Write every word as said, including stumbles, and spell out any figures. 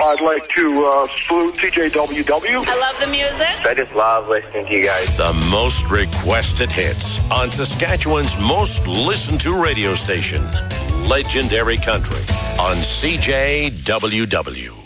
I'd like to uh, salute T J W W. I love the music. I just love listening to you guys. The most requested hits on Saskatchewan's most listened to radio station, Legendary Country, on C J W W.